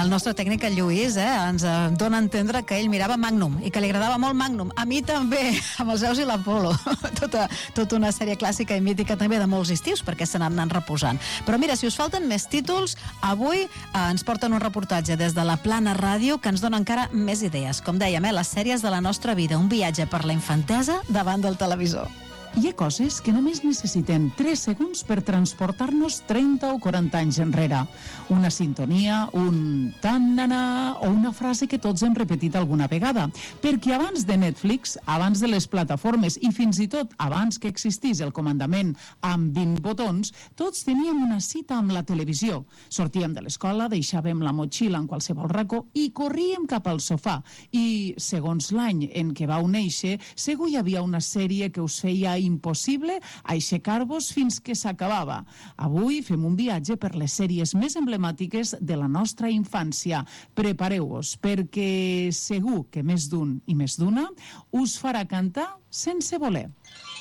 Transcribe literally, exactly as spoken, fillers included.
El nostre tècnic, el Lluís, eh, ens eh, dona a entendre que ell mirava Magnum i que li agradava molt Magnum. A mi també, amb els Zeus i l'Apolo. tota, tota una sèrie clàssica i mítica també de molts estius, perquè se n'han anat reposant. Però mira, si us falten més títols, avui eh, ens porten un reportatge des de la Plana Ràdio que ens dona encara més idees. Com dèiem, eh, les sèries de la nostra vida, un viatge per la infantesa davant del televisor. Hi ha coses que només necessitem tres segons per transportar-nos trenta o quaranta anys enrere. Una sintonia, un tan-na-na o una frase que tots hem repetit alguna vegada. Perquè abans de Netflix, abans de les plataformes i fins i tot abans que existís el comandament amb vint botons, tots teníem una cita amb la televisió. Sortíem de l'escola, deixàvem la motxilla en qualsevol racó i corríem cap al sofà. I, segons l'any en què vau néixer, segur hi havia una sèrie que us feia impossible aixecar-vos fins que s'acabava. Avui fem un viatge per les sèries més emblemàtiques de la nostra infància. Prepareu-vos, perquè segur que més d'un i més d'una us farà cantar sense voler.